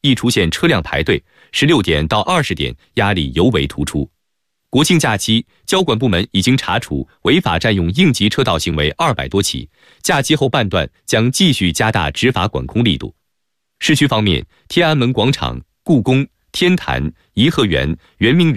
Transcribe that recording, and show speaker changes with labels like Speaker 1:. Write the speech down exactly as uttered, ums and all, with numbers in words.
Speaker 1: 易出现车辆排队，十六点到二十点压力尤为突出。国庆假期，交管部门已经查处违法占用应急车道行为二百多起，假期后半段将继续加大执法管控力度。市区方面，天安门广场、故宫、天坛、颐和园、圆明园